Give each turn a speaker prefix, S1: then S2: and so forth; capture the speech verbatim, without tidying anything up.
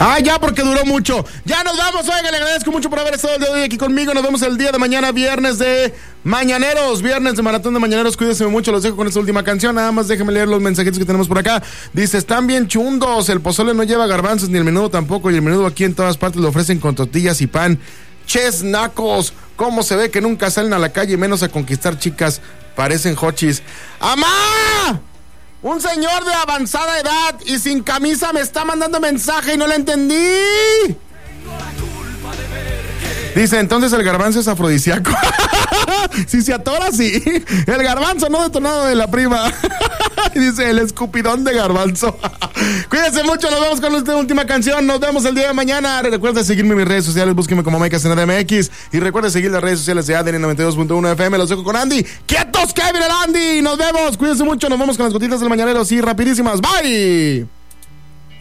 S1: Ah, ya, porque duró mucho. Ya nos vamos, oiga, le agradezco mucho por haber estado el día de hoy aquí conmigo. Nos vemos el día de mañana, viernes de Mañaneros, viernes de Maratón de Mañaneros. Cuídense mucho, los dejo con esta última canción. Nada más déjenme leer los mensajitos que tenemos por acá. Dice, están bien chundos, el pozole no lleva garbanzos, ni el menudo tampoco, y el menudo aquí en todas partes lo ofrecen con tortillas y pan. Ches nacos, cómo se ve que nunca salen a la calle, menos a conquistar chicas, parecen hochis. ¡Amá! Un señor de avanzada edad y sin camisa me está mandando mensaje y no le entendí. Dice, entonces el garbanzo es afrodisíaco. Si se atora, sí. El garbanzo no detonado de la prima. Dice, el escupidón de garbanzo. Cuídense mucho, nos vemos con esta última canción. Nos vemos el día de mañana. Recuerda seguirme en mis redes sociales, búsqueme como Mike Castañeda M X. Y recuerda seguir las redes sociales de A D N noventa y dos punto uno F M. Los dejo con Andy. ¡Quietos, Kevin el Andy! Nos vemos, cuídense mucho, nos vemos con las gotitas del mañanero, sí, rapidísimas. ¡Bye!